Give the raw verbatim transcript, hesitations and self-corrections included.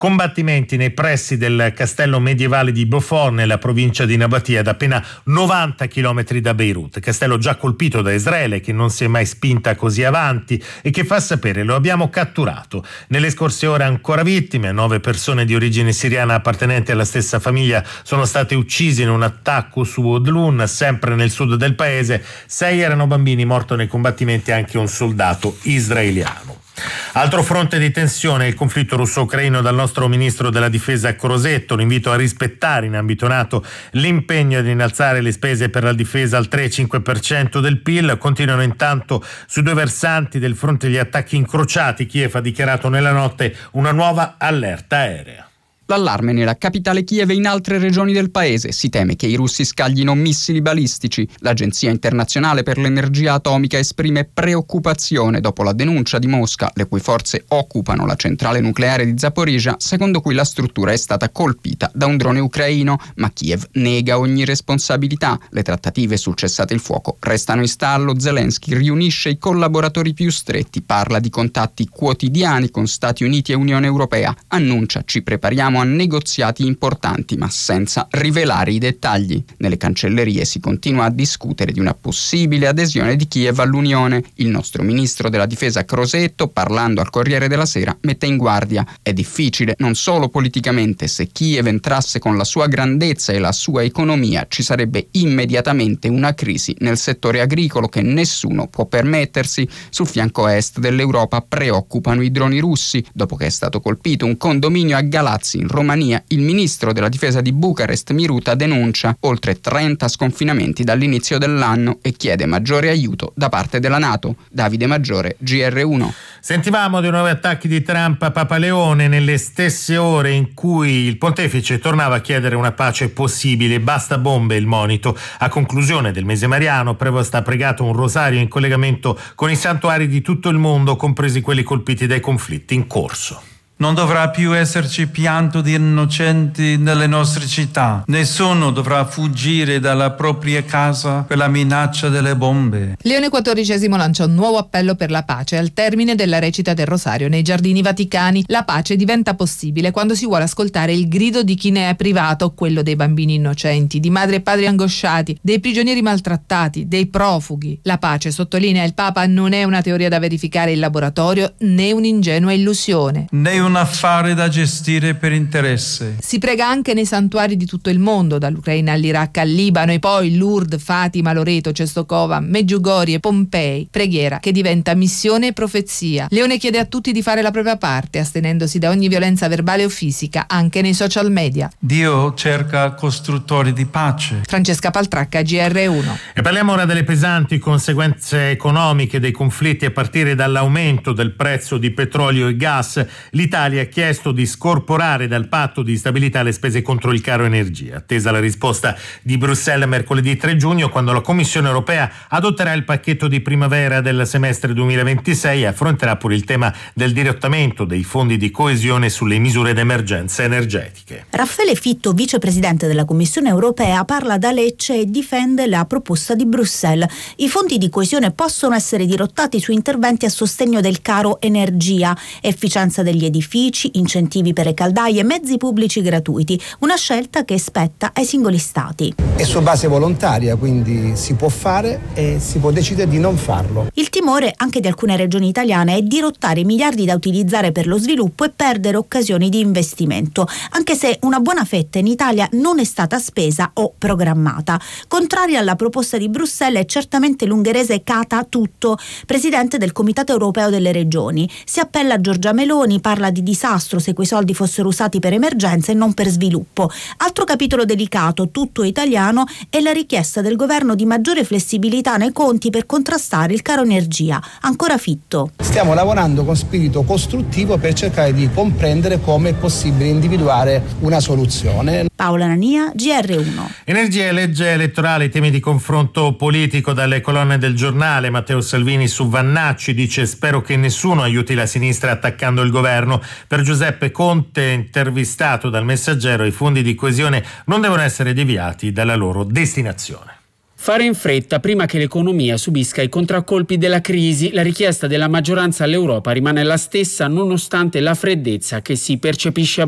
Combattimenti nei pressi del castello medievale di Beaufort nella provincia di Nabatea, ad appena novanta chilometri da Beirut. Castello già colpito da Israele, che non si è mai spinta così avanti e che fa sapere: lo abbiamo catturato. Nelle scorse ore ancora vittime, nove persone di origine siriana appartenenti alla stessa famiglia sono state uccise in un attacco su Odlun, sempre nel sud del paese. Sei erano bambini, morto nei combattimenti anche un soldato israeliano. Altro fronte di tensione, il conflitto russo-ucraino. Dal nostro ministro della difesa Crosetto l'invito a rispettare in ambito NATO l'impegno ad innalzare le spese per la difesa al tre virgola cinque per cento del P I L. Continuano intanto sui due versanti del fronte gli attacchi incrociati. Kiev ha dichiarato nella notte una nuova allerta aerea. L'allarme nella capitale Kiev e in altre regioni del paese. Si teme che i russi scaglino missili balistici. L'Agenzia internazionale per l'energia atomica esprime preoccupazione dopo la denuncia di Mosca, le cui forze occupano la centrale nucleare di Zaporizhzhia, secondo cui la struttura è stata colpita da un drone ucraino, ma Kiev nega ogni responsabilità. Le trattative sul cessate il fuoco restano in stallo. Zelensky riunisce i collaboratori più stretti, parla di contatti quotidiani con Stati Uniti e Unione Europea, annuncia: ci prepariamo a negoziati importanti, ma senza rivelare i dettagli. Nelle cancellerie si continua a discutere di una possibile adesione di Kiev all'Unione. Il nostro ministro della difesa Crosetto, parlando al Corriere della Sera, mette in guardia: è difficile non solo politicamente. Se Kiev entrasse con la sua grandezza e la sua economia, ci sarebbe immediatamente una crisi nel settore agricolo che nessuno può permettersi. Sul fianco est dell'Europa preoccupano i droni russi. Dopo che è stato colpito un condominio a Galazzi in Romania, il ministro della difesa di Bucarest Miruta denuncia oltre trenta sconfinamenti dall'inizio dell'anno e chiede maggiore aiuto da parte della NATO. Davide Maggiore, G R uno. Sentivamo dei nuovi attacchi di Trump a Papa Leone nelle stesse ore in cui il pontefice tornava a chiedere una pace possibile. Basta bombe, il monito. A conclusione del mese mariano, Prevost ha pregato un rosario in collegamento con i santuari di tutto il mondo, compresi quelli colpiti dai conflitti in corso. Non dovrà più esserci pianto di innocenti nelle nostre città. Nessuno dovrà fuggire dalla propria casa per la minaccia delle bombe. Leone quattordicesimo lancia un nuovo appello per la pace al termine della recita del Rosario nei Giardini Vaticani. La pace diventa possibile quando si vuole ascoltare il grido di chi ne è privato, quello dei bambini innocenti, di madri e padri angosciati, dei prigionieri maltrattati, dei profughi. La pace, sottolinea il Papa, non è una teoria da verificare in laboratorio né un'ingenua illusione. Né un affare da gestire per interesse. Si prega anche nei santuari di tutto il mondo, dall'Ucraina all'Iraq al Libano e poi Lourdes, Fatima, Loreto, Cestokova, Medjugorje e Pompei. Preghiera che diventa missione e profezia. Leone chiede a tutti di fare la propria parte, astenendosi da ogni violenza verbale o fisica, anche nei social media. Dio cerca costruttori di pace. Francesca Paltracca, G R uno. E parliamo ora delle pesanti conseguenze economiche dei conflitti, a partire dall'aumento del prezzo di petrolio e gas. L'Italia ha chiesto di scorporare dal patto di stabilità le spese contro il caro energia. Attesa la risposta di Bruxelles mercoledì tre giugno, quando la Commissione europea adotterà il pacchetto di primavera del semestre duemilaventisei e affronterà pure il tema del dirottamento dei fondi di coesione sulle misure d'emergenza energetiche. Raffaele Fitto, vicepresidente della Commissione europea, parla da Lecce e difende la proposta di Bruxelles. I fondi di coesione possono essere dirottati su interventi a sostegno del caro energia, efficienza degli edifici, incentivi per le caldaie, mezzi pubblici gratuiti, una scelta che spetta ai singoli stati. È su base volontaria, quindi si può fare e si può decidere di non farlo. Il timore anche di alcune regioni italiane è dirottare miliardi da utilizzare per lo sviluppo e perdere occasioni di investimento, anche se una buona fetta in Italia non è stata spesa o programmata. Contraria alla proposta di Bruxelles è certamente l'ungherese Kata Tutto, presidente del Comitato Europeo delle Regioni. Si appella a Giorgia Meloni, parla di disastro se quei soldi fossero usati per emergenza e non per sviluppo. Altro capitolo delicato, tutto italiano, è la richiesta del governo di maggiore flessibilità nei conti per contrastare il caro energia. Ancora Fitto. Stiamo lavorando con spirito costruttivo per cercare di comprendere come è possibile individuare una soluzione. Paola Nania, G R uno. Energia e legge elettorale, temi di confronto politico dalle colonne del Giornale. Matteo Salvini su Vannacci dice: spero che nessuno aiuti la sinistra attaccando il governo. Per Giuseppe Conte, intervistato dal Messaggero, i fondi di coesione non devono essere deviati dalla loro destinazione. Fare in fretta prima che l'economia subisca i contraccolpi della crisi. La richiesta della maggioranza all'Europa rimane la stessa nonostante la freddezza che si percepisce a